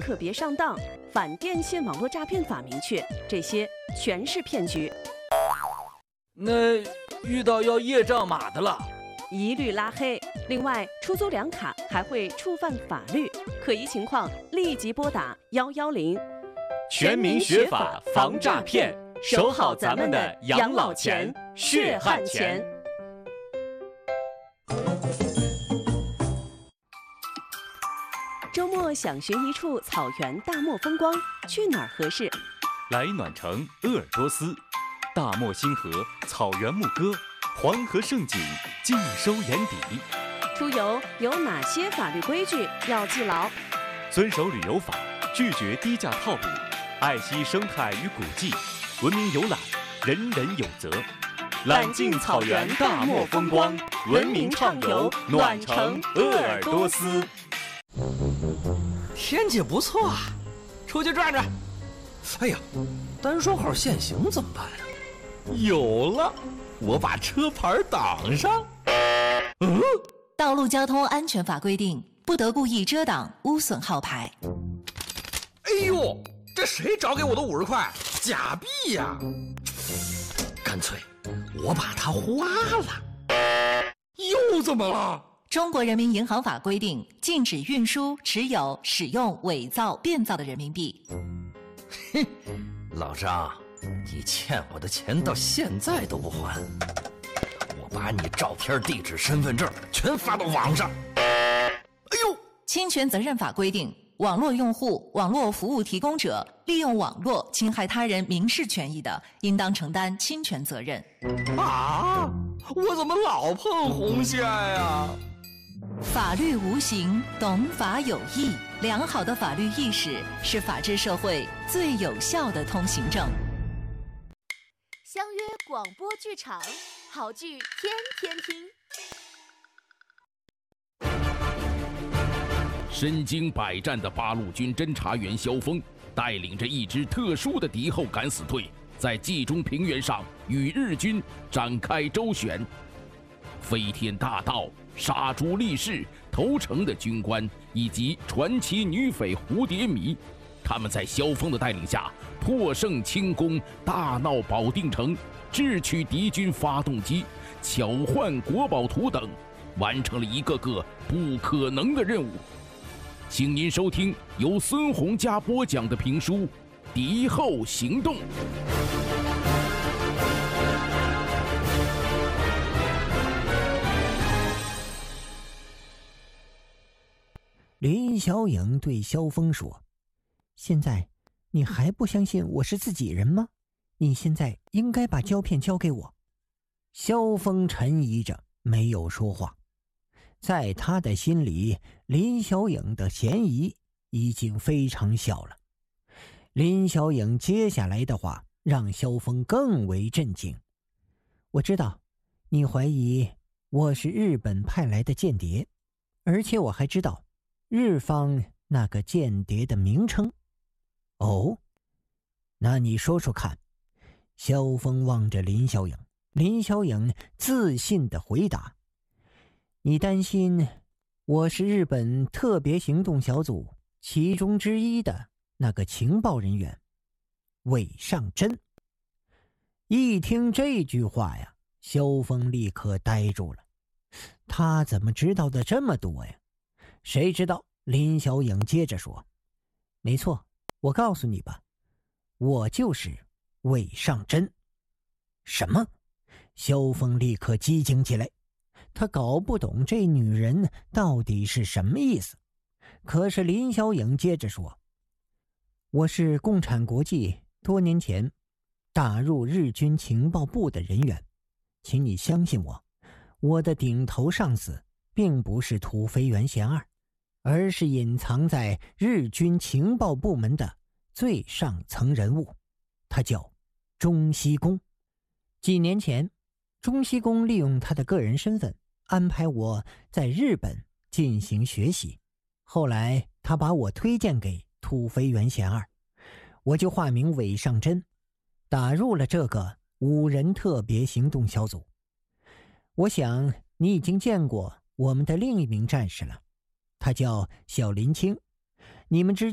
可别上当，反电信网络诈骗法明确，这些全是骗局。 那遇到要业障码的了， 一律拉黑。另外，出租两卡还会触犯法律，可疑情况立即拨打110。 全民学法防诈骗，守好咱们的养老钱、血汗钱。 周末想寻一处草原大漠风光，去哪儿合适？ 来暖城鄂尔多斯，大漠星河，草原牧歌，黄河盛景尽收眼底。 出游有哪些法律规矩要记牢？ 遵守旅游法，拒绝低价套路，爱惜生态与古迹，文明游览，人人有责。揽尽草原大漠风光，文明畅游暖城鄂尔多斯。 天气不错啊，出去转转。哎呀，单双号限行怎么办啊？有了，我把车牌挡上。 道路交通安全法规定，不得故意遮挡、污损号牌。 哎呦，这谁找给我的50块？假币呀！干脆我把它花了。又怎么了？ 中国人民银行法规定，禁止运输、持有、使用伪造、变造的人民币。 哼，老张，你欠我的钱到现在都不还，我把你照片、地址、身份证全发到网上。哎呦！ 侵权责任法规定，网络用户、网络服务提供者利用网络侵害他人民事权益的，应当承担侵权责任。 啊！我怎么老碰红线呀？ 法律无形，懂法有义。良好的法律意识是法治社会最有效的通行证。 相约广播剧场，好剧天天听。 身经百战的八路军侦察员萧峰，带领着一支特殊的敌后敢死队，在冀中平原上与日军展开周旋。飞天大盗、杀猪力士、投诚的军官以及传奇女匪蝴蝶迷，他们在萧峰的带领下破胜清宫，大闹保定城，智取敌军发动机，巧换国宝图等，完成了一个个不可能的任务。请您收听由孙洪佳播讲的评书《敌后行动》。 林小影对萧峰说：“现在你还不相信我是自己人吗？你现在应该把胶片交给我。”萧峰沉疑着没有说话，在他的心里，林小影的嫌疑已经非常小了。林小影接下来的话让萧峰更为震惊：“我知道你怀疑我是日本派来的间谍，而且我还知道日方那个间谍的名称。”“哦，那你说说看。”萧峰望着林小影，林小影自信地回答：“你担心我是日本特别行动小组其中之一的那个情报人员韦尚真。”一听这句话呀，萧峰立刻呆住了。他怎么知道的这么多呀？谁知道林小影接着说：“没错，我告诉你吧，我就是韦尚真。”“什么？”萧峰立刻激惊起来，他搞不懂这女人到底是什么意思。可是林小影接着说：“我是共产国际多年前打入日军情报部的人员，请你相信我，我的顶头上司并不是土肥原贤二，而是隐藏在日军情报部门的最上层人物，他叫中西公。几年前，中西公利用他的个人身份安排我在日本进行学习，后来他把我推荐给土肥原贤二，我就化名韦尚真，打入了这个5人特别行动小组。我想你已经见过我们的另一名战士了，他叫小林清，你们之